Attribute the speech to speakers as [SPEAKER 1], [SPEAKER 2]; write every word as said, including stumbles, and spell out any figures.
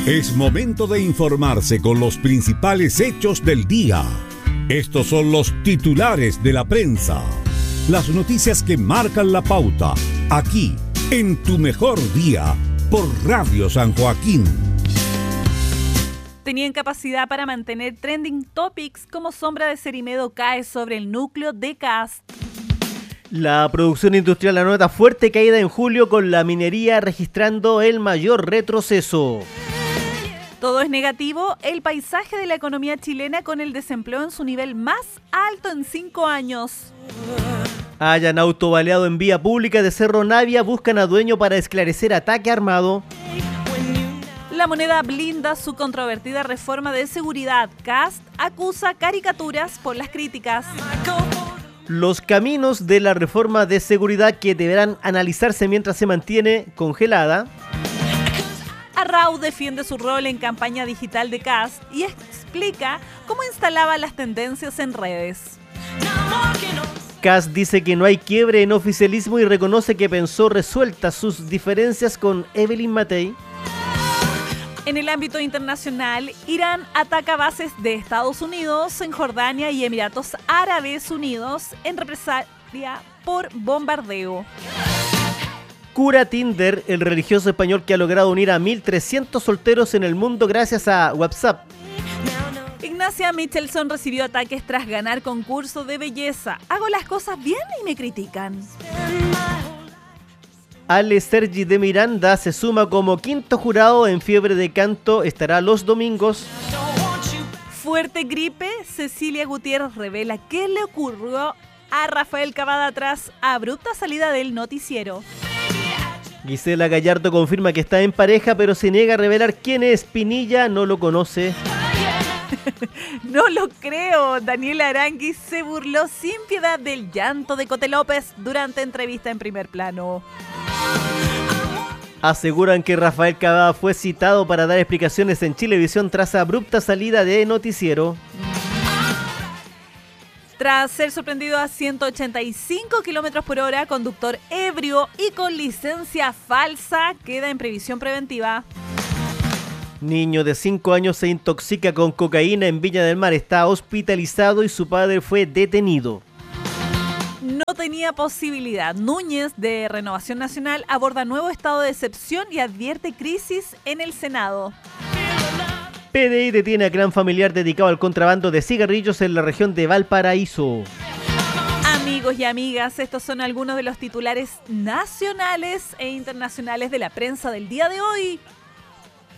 [SPEAKER 1] Es momento de informarse con los principales hechos del día. Estos son los titulares de la prensa. Las noticias que marcan la pauta, aquí, en Tu Mejor Día, por Radio San Joaquín.
[SPEAKER 2] Tenían capacidad para mantener trending topics como sombra de Cerimedo cae sobre el núcleo de Cast.
[SPEAKER 3] La producción industrial anota fuerte caída en julio con la minería registrando el mayor retroceso.
[SPEAKER 2] Todo es negativo, el paisaje de la economía chilena con el desempleo en su nivel más alto en cinco años.
[SPEAKER 3] Hayan autobaleado en vía pública de Cerro Navia, buscan a dueño para esclarecer ataque armado.
[SPEAKER 2] La Moneda blinda su controvertida reforma de seguridad. Cast acusa caricaturas por las críticas.
[SPEAKER 3] Los caminos de la reforma de seguridad que deberán analizarse mientras se mantiene congelada.
[SPEAKER 2] Arrau defiende su rol en campaña digital de Cast y explica cómo instalaba las tendencias en redes.
[SPEAKER 3] Cast dice que no hay quiebre en oficialismo y reconoce que pensó resueltas sus diferencias con Evelyn Matei.
[SPEAKER 2] En el ámbito internacional, Irán ataca bases de Estados Unidos en Jordania y Emiratos Árabes Unidos en represalia por bombardeo.
[SPEAKER 3] Cura Tinder, el religioso español que ha logrado unir a mil trescientos solteros en el mundo gracias a WhatsApp.
[SPEAKER 2] Ignacia Michelson recibió ataques tras ganar concurso de belleza. Hago las cosas bien y me critican.
[SPEAKER 3] Ale Sergi de Miranda se suma como quinto jurado en Fiebre de Canto, estará los domingos.
[SPEAKER 2] Fuerte gripe, Cecilia Gutiérrez revela qué le ocurrió a Rafael Cavada tras abrupta salida del noticiero.
[SPEAKER 3] Gisela Gallardo confirma que está en pareja, pero se niega a revelar quién es. Pinilla no lo conoce.
[SPEAKER 2] No lo creo. Daniela Arangui se burló sin piedad del llanto de Cote López durante entrevista en Primer Plano.
[SPEAKER 3] Aseguran que Rafael Cavada fue citado para dar explicaciones en Chilevisión tras abrupta salida de noticiero.
[SPEAKER 2] Tras ser sorprendido a ciento ochenta y cinco kilómetros por hora, conductor ebrio y con licencia falsa queda en previsión preventiva.
[SPEAKER 3] Niño de cinco años se intoxica con cocaína en Viña del Mar. Está hospitalizado y su padre fue detenido.
[SPEAKER 2] No tenía posibilidad. Núñez, de Renovación Nacional, aborda nuevo estado de excepción y advierte crisis en el Senado.
[SPEAKER 3] P D I detiene a clan familiar dedicado al contrabando de cigarrillos en la región de Valparaíso.
[SPEAKER 2] Amigos y amigas, estos son algunos de los titulares nacionales e internacionales de la prensa del día de hoy.